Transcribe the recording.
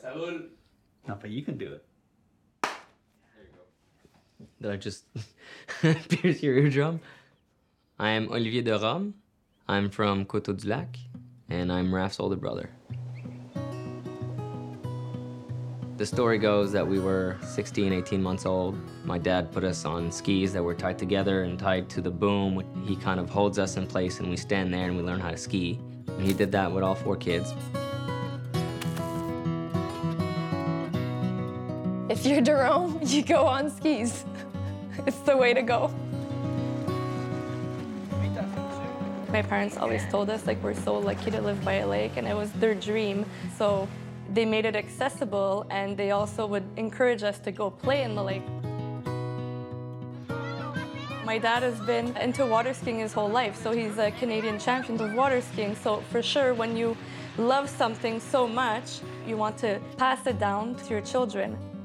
No, but you can do it. Did I just pierce your eardrum? I'm Olivier de Rome. I'm from Coteau-du-Lac, and I'm Raph's older brother. The story goes that we were 16, 18 months old. My dad put us on skis that were tied together and tied to the boom. He kind of holds us in place, and we stand there and we learn how to ski. And he did that with all 4 kids. If you're Jerome, you go on skis. It's the way to go. My parents always told us like we're so lucky to live by a lake, and it was their dream. So they made it accessible, and they also would encourage us to go play in the lake. My dad has been into water skiing his whole life, so he's a Canadian champion of water skiing. So for sure, when you love something so much, you want to pass it down to your children.